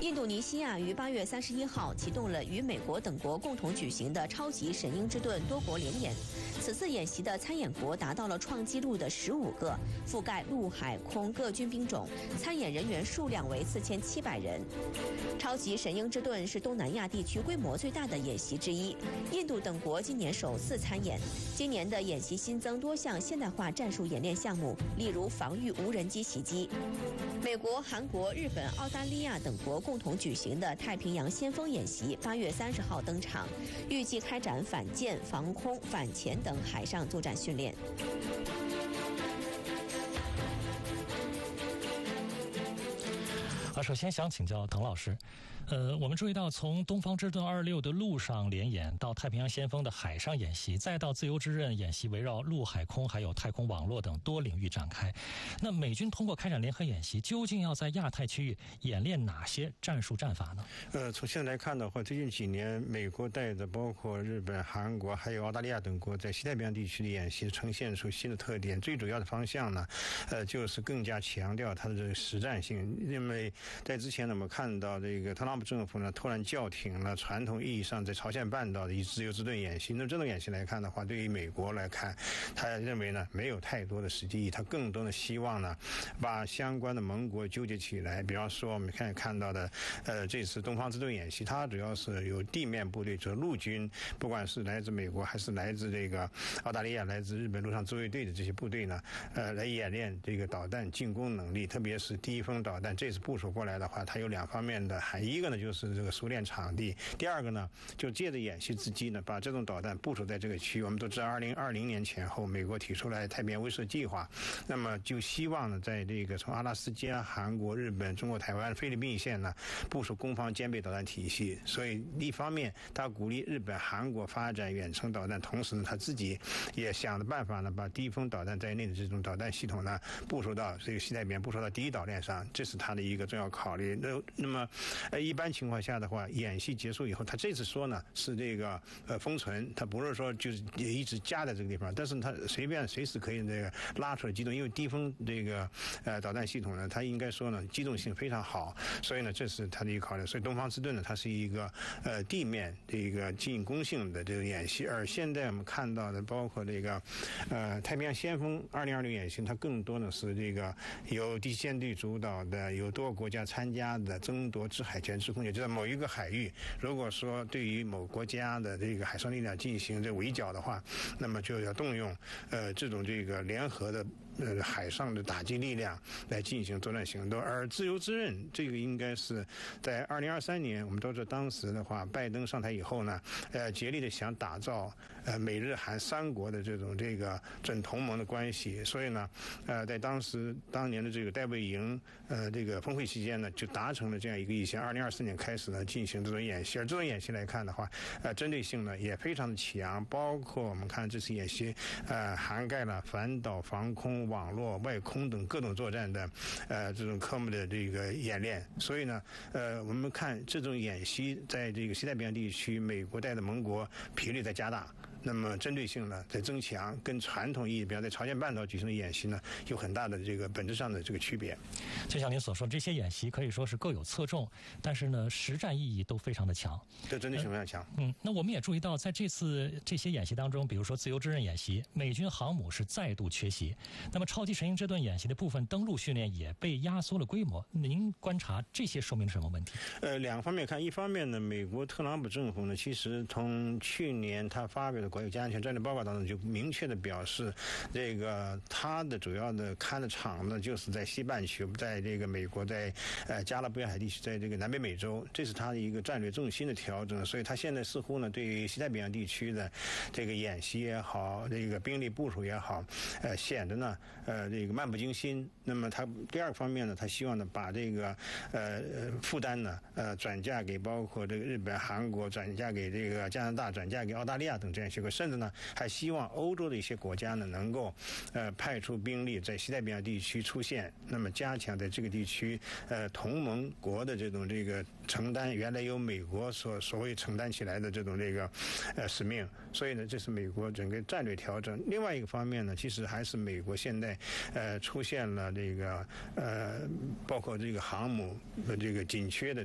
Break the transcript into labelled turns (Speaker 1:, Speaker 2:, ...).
Speaker 1: 印度尼西亚于8月31号启动了与美国等国共同举行的超级神鹰之盾多国联演。此次演习的参演国达到了创纪录的15个，覆盖陆海空各军兵种，参演人员数量为4700人。超级神鹰之盾是东南亚地区规模最大的演习之一，印度等国今年首次参演。今年的演习新增多项现代化战术演练项目，例如防御无人机袭击。美国、韩国、日本、澳大利亚等国共同举行的太平洋先锋演习8月30号登场，预计开展反舰、防空、反潜等海上作战训练。
Speaker 2: 首先想请教滕老师，我们注意到从东方之盾26的陆上联演到太平洋先锋的海上演习，再到自由之刃演习围绕陆海空还有太空网络等多领域展开。那美军通过开展联合演习，究竟要在亚太区域演练哪些战术战法呢？
Speaker 3: 从现在来看的话，最近几年美国带的包括日本、韩国还有澳大利亚等国在西太平洋地区的演习呈现出新的特点。最主要的方向呢，就是更加强调它的这个实战性。因为在之前呢，我们看到这个特朗普政府呢突然叫停了传统意义上在朝鲜半岛的以自由之盾演习。那这种演习来看的话，对于美国来看，他认为呢没有太多的实际意义，他更多的希望呢把相关的盟国纠结起来。比方说我们看到的这次东方之盾演习，它主要是有地面部队，就是陆军，不管是来自美国还是来自这个澳大利亚、来自日本陆上自卫队的这些部队呢，来演练这个导弹进攻能力，特别是第一锋导弹这次部署过来的话，它有两方面的含义。一个呢就是这个熟练场地，第二个呢就借着演习之机呢，把这种导弹部署在这个区域。我们都知道2020年前后，美国提出来太平洋威慑计划，那么就希望呢在这个从阿拉斯加、韩国、日本、中国台湾、菲律宾一线呢部署攻防兼备导弹体系。所以一方面他鼓励日本、韩国发展远程导弹，同时呢他自己也想的办法呢把低风导弹在内的这种导弹系统呢部署到这个西太平洋，部署到第一岛链上，这是他的一个重要考虑。那么一般情况下的话，演习结束以后，他这次说呢是这个封存，他不是说就是一直加在这个地方，但是他随时可以这个拉出来机动，因为低风这个导弹系统呢，它应该说呢机动性非常好，所以呢这是他的一个考虑。所以东方之盾呢，它是一个地面这个进攻性的这个演习。而现在我们看到的包括这个太平洋先锋2020演习，它更多的是这个由第七舰队主导的，有多个国家参加的争夺制海权制空权，就在某一个海域，如果说对于某国家的这个海上力量进行这围剿的话，那么就要动用这种这个联合的海上的打击力量来进行作战行动。而自由之刃这个应该是在2023年，我们都知道当时的话，拜登上台以后呢，竭力的想打造美日韩三国的这种这个准同盟的关系。所以呢，在当年的这个戴维营这个峰会期间呢，就达成了这样一个意向。2024年开始呢进行这种演习，而这种演习来看的话，针对性呢也非常的强，包括我们看这次演习涵盖了反导、防空、网络、外空等各种作战的这种科目的这个演练。所以呢我们看这种演习在这个西太平洋地区，美国带的盟国频率在加大，那么针对性呢在增强，跟传统意义比方在朝鲜半岛举行的演习呢有很大的这个本质上的这个区别。
Speaker 2: 就像您所说，这些演习可以说是各有侧重，但是呢实战意义都非常的强，
Speaker 3: 对，针对性非常强。
Speaker 2: 那我们也注意到在这次这些演习当中，比如说自由之刃演习，美军航母是再度缺席，那么超级神鹰之盾演习的部分登陆训练也被压缩了规模。您观察这些说明什么问题？
Speaker 3: 两个方面看，一方面呢，美国特朗普政府呢，其实从去年他发表的国有家安全战略报告当中就明确的表示，这个他的主要的看的场呢就是在西半球，在这个美国，在加勒比海地区，在这个南北美洲，这是他的一个战略重心的调整。所以他现在似乎呢对于西太平洋地区的这个演习也好，这个兵力部署也好，显得呢这个漫不经心。那么他第二个方面呢，他希望呢把这个负担呢转嫁给包括这个日本、韩国，转嫁给这个加拿大，转嫁给澳大利亚等这样一些国，甚至呢还希望欧洲的一些国家呢能够派出兵力在西太平洋地区出现，那么加强在这个地区同盟国的这种这个承担原来由美国所谓承担起来的这种这个使命。所以呢这是美国整个战略调整。另外一个方面呢，其实还是美国现在出现了这个包括这个航母的这个紧缺的